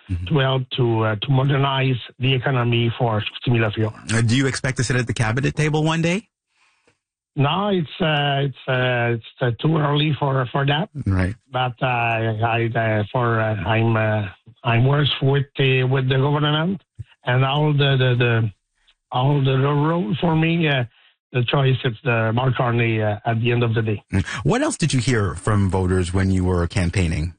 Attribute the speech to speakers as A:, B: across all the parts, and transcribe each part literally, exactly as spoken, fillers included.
A: mm-hmm. to help to uh, to modernize the economy for Chicoutimi-Lafiore.
B: Uh, do you expect to sit at the cabinet table one day?
A: No, it's uh, it's uh, it's uh, too early for for that.
B: Right.
A: But uh, I uh, for uh, I'm uh, I'm works with the with the government and all the the, the all the, the road for me. Uh, the choice is the Mark Carney uh, at the end of the day.
B: What else did you hear from voters when you were campaigning?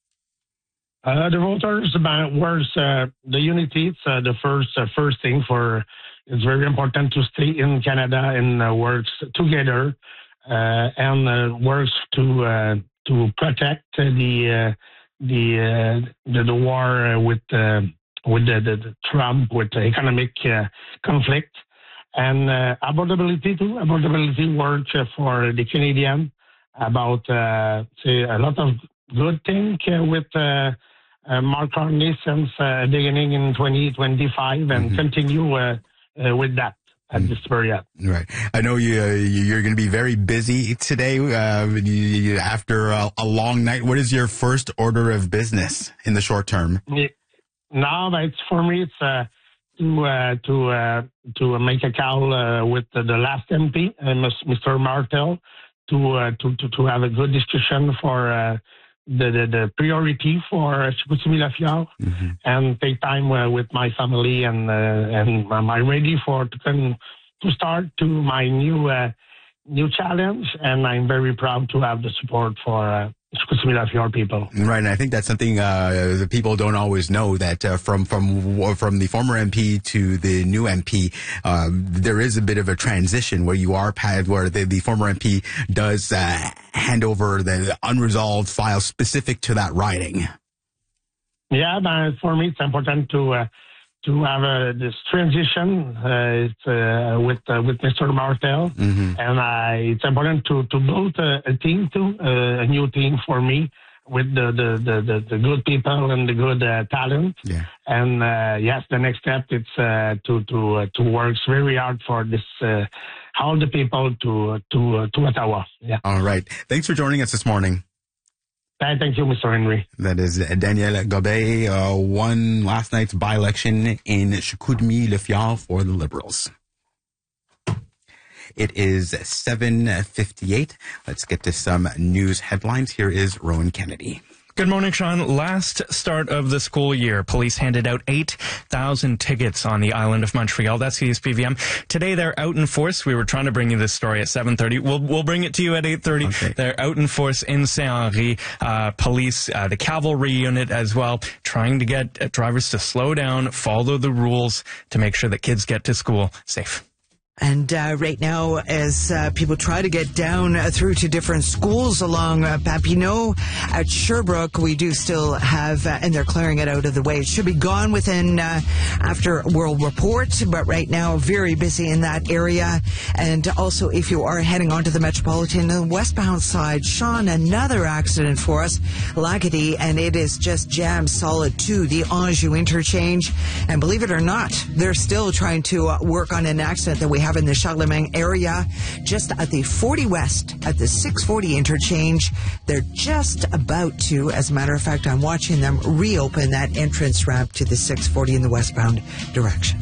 A: Uh, the voters about was uh, the unity. It's uh, the first uh, first thing for. It's very important to stay in Canada and uh, work together uh, and uh, works to uh, to protect uh, the uh, the, uh, the the war uh, with uh, with the, the, the Trump with the economic uh, conflict and uh, affordability too. Affordability work uh, for the Canadian about uh, say a lot of good things uh, with. Uh, Uh, Mark Carney since uh, beginning in twenty twenty-five and mm-hmm. continue uh, uh, with that at mm-hmm. this period.
B: Right. I know you, uh, you're going to be very busy today uh, you, after a, a long night. What is your first order of business in the short term?
A: Yeah. No, it's for me, it's uh, to uh, to uh, to make a call uh, with the, the last M P, uh, Mister Martel, to, uh, to to to have a good discussion for uh, The, the the priority for Chicoutimi-Lafiore mm-hmm. and take time uh, with my family and uh, and I'm ready for to come to start to my new uh, new challenge and I'm very proud to have the support for uh, Chicoutimi-Lafiore people.
B: Right, and I think that's something uh, the people don't always know that uh, from from from the former M P to the new M P, uh, there is a bit of a transition where you are where the, the former M P does uh, hand over the unresolved files specific to that riding.
A: Yeah, but for me it's important to uh, to have uh, this transition uh, it's, uh, with uh, with Mister Martel, mm-hmm. and uh, it's important to to build a, a team too, uh, a new team for me with the the, the, the, the good people and the good uh, talent.
B: Yeah.
A: And uh, yes, the next step it's uh, to to uh, to work very hard for this uh, all the people to to uh, to Ottawa. Yeah.
B: All right. Thanks for joining us this morning.
A: Thank you, Mister Henry.
B: That is Daniel Gobet, uh, won last night's by-election in Chicoutimi-Lafiore for the Liberals. It is seven fifty-eight. Let's get to some news headlines. Here is Rowan Kennedy.
C: Good morning, Sean. Last start of the school year, police handed out eight thousand tickets on the island of Montreal. That's the S P V M. Today, they're out in force. We were trying to bring you this story at seven thirty. We'll, we'll bring it to you at eight thirty. Okay. They're out in force in Saint-Henri. Uh, police, uh, the cavalry unit as well, trying to get uh, drivers to slow down, follow the rules to make sure that kids get to school safe.
D: And uh, right now, as uh, people try to get down uh, through to different schools along uh, Papineau at Sherbrooke, we do still have, uh, and they're clearing it out of the way. It should be gone within uh, after World Report, but right now, very busy in that area. And also, if you are heading onto the Metropolitan, the westbound side, Sean, another accident for us, Lagady, and it is just jammed solid to the Anjou interchange. And believe it or not, they're still trying to uh, work on an accident that we have in the Charlemagne area, just at the forty West, at the six forty interchange. They're just about to, as a matter of fact, I'm watching them reopen that entrance ramp to the six forty in the westbound direction.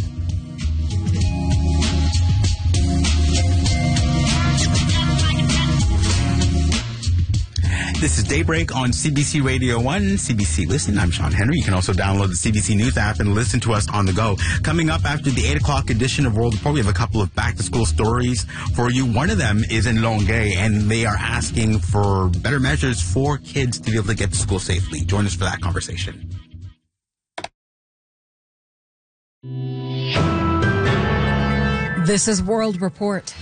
B: This is Daybreak on C B C Radio one, C B C Listen. I'm Sean Henry. You can also download the C B C News app and listen to us on the go. Coming up after the eight o'clock edition of World Report, we have a couple of back-to-school stories for you. One of them is in Longueuil, and they are asking for better measures for kids to be able to get to school safely. Join us for that conversation.
E: This is World Report.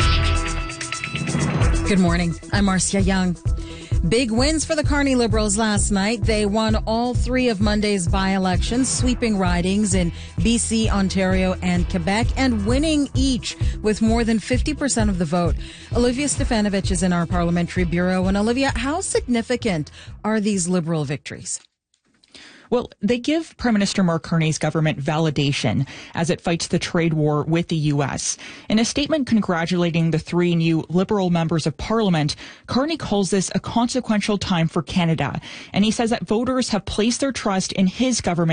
E: Good morning. I'm Marcia Young. Big wins for the Carney Liberals last night. They won all three of Monday's by-elections, sweeping ridings in B C, Ontario, and Quebec, and winning each with more than fifty percent of the vote. Olivia Stefanovich is in our parliamentary bureau. And Olivia, how significant are these Liberal victories?
F: Well, they give Prime Minister Mark Carney's government validation as it fights the trade war with the U S. In a statement congratulating the three new Liberal members of Parliament, Carney calls this a consequential time for Canada. And he says that voters have placed their trust in his government